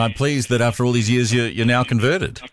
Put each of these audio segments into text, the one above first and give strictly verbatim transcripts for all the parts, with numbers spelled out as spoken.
I'm pleased that after all these years you're, you're now converted.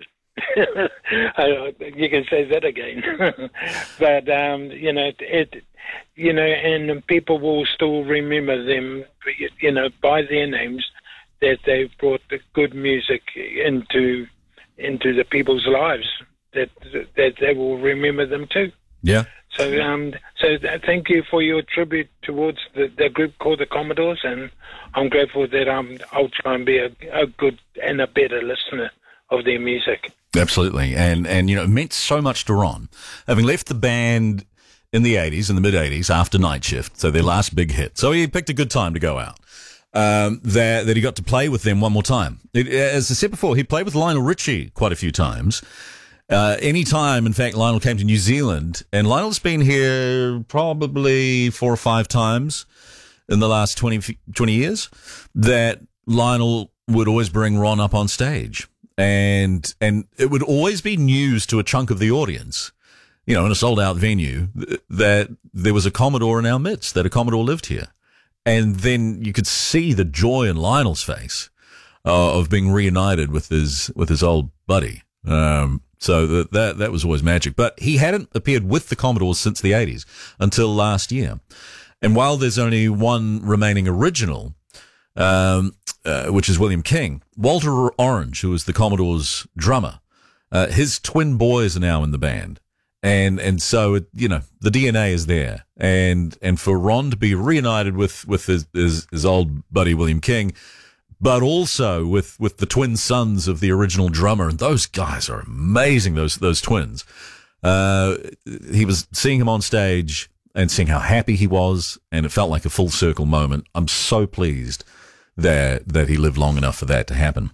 You can say that again. But, um, you know, it, you know, and people will still remember them, you know, by their names, that they've brought the good music into into the people's lives, that that they will remember them too. Yeah. So, um, so thank you for your tribute towards the, the group called the Commodores, and I'm grateful that um, I'll try and be a, a good and a better listener of their music. Absolutely, and and you know, it meant so much to Ron, having left the band in the eighties, in the mid eighties, after Night Shift, so their last big hit. So he picked a good time to go out. Um, that that he got to play with them one more time. It, as I said before, he played with Lionel Richie quite a few times. Uh, any time, in fact, Lionel came to New Zealand, and Lionel's been here probably four or five times in the last twenty, twenty years, that Lionel would always bring Ron up on stage. And and it would always be news to a chunk of the audience, you know, in a sold-out venue, that there was a Commodore in our midst, that a Commodore lived here. And then you could see the joy in Lionel's face uh, of being reunited with his with his old buddy. Um, so that, that that was always magic. But he hadn't appeared with the Commodores since the eighties, until last year. And while there's only one remaining original, um, uh, which is William King, Walter Orange, who was the Commodore's drummer, uh, his twin boys are now in the band. And and so, it, you know, the D N A is there. And and for Ron to be reunited with, with his, his, his old buddy William King, but also with, with the twin sons of the original drummer, and those guys are amazing, those those twins. Uh, he was seeing him on stage and seeing how happy he was, and it felt like a full circle moment. I'm so pleased that that he lived long enough for that to happen.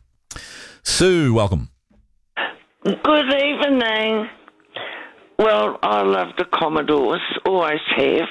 Sue, welcome. Good evening. Well, I love the Commodores, always have,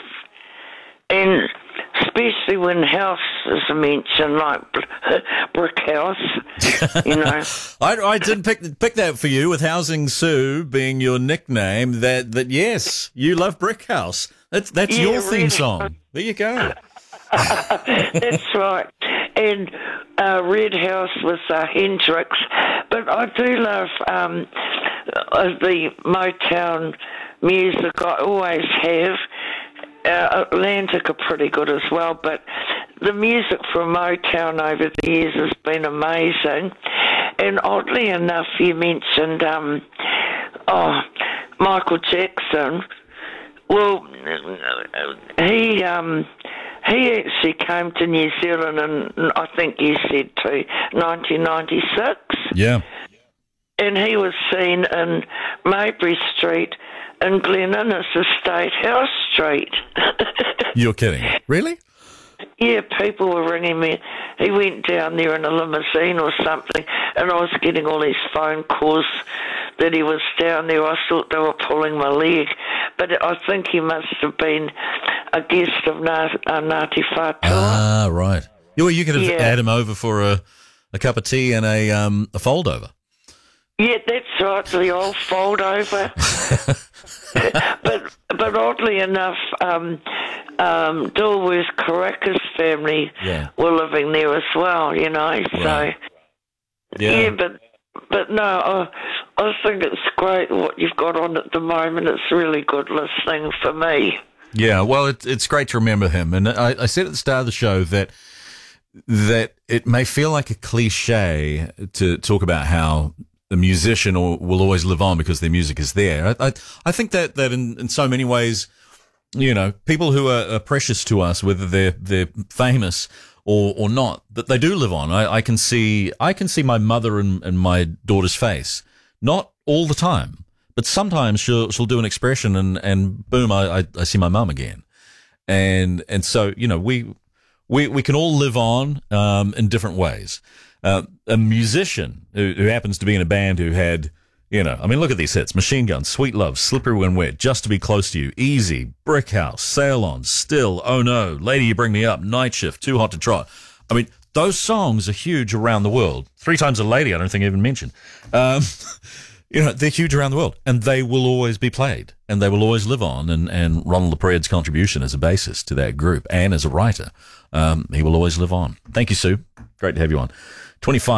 and especially when houses are mentioned, like Brick House, you know. I, I didn't pick pick that for you, with Housing Sue being your nickname. That that yes, you love Brick House. That's that's Yeah, your theme really. song. There you go. That's right. And uh, Red House was uh, Hendrix. But I do love um, uh, the Motown music. I always have. Uh, Atlantic are pretty good as well. But the music from Motown over the years has been amazing. And oddly enough, you mentioned um, oh, Michael Jackson. Well, he um, he actually came to New Zealand, and I think you said to nineteen ninety-six. Yeah. And he was seen in Maybury Street and Glen Innes Estate House Street. You're kidding. Really? Yeah, people were ringing me. He went down there in a limousine or something, and I was getting all these phone calls that he was down there. I thought they were pulling my leg. But I think he must have been a guest of Ngāti, uh, Ngāti Whātua. Ah, right. Yeah, well, you could have Yeah. had him over for a, a cup of tea and a um a fold over. Yeah, that's right, the old fold over. but but oddly enough, um, um, Dilworth Caracas family Yeah. were living there as well, you know. So Right. Yeah. yeah, but but no, I, I think it's great what you've got on at the moment. It's really good listening for me. Yeah, well, it, it's great to remember him. And I, I said at the start of the show that that it may feel like a cliche to talk about how a musician or, will always live on because their music is there. I, I, I think that, that in, in so many ways, you know, people who are, are precious to us, whether they're they're famous or or not, that they do live on. I, I can see I can see my mother and, and my daughter's face, not all the time, but sometimes she'll she'll do an expression and, and boom, I, I, I see my mum again, and and so you know we we we can all live on um, in different ways. Uh, a musician who, who happens to be in a band who had, you know, I mean, look at these hits: Machine Gun, Sweet Love, Slippery When Wet, Just to Be Close to You, Easy, Brick House, Sail On, Still, Oh No, Lady You Bring Me Up, Night Shift, Too Hot to Trot. I mean, those songs are huge around the world. Three Times a Lady, I don't think I even mentioned. Um, you know, they're huge around the world, and they will always be played, and they will always live on. And, and Ronald LaPrede's contribution as a bassist to that group and as a writer, um, he will always live on. Thank you, Sue. Great to have you on. twenty-five